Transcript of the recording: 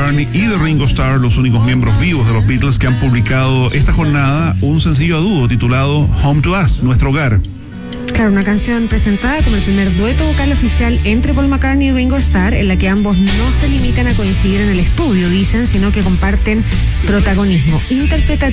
McCartney y de Ringo Starr, los únicos miembros vivos de los Beatles que han publicado esta jornada un sencillo a dúo titulado Home to Us, Nuestro Hogar. Claro, una canción presentada como el primer dueto vocal oficial entre Paul McCartney y Ringo Starr, en la que ambos no se limitan a coincidir en el estudio, dicen, sino que comparten protagonismo.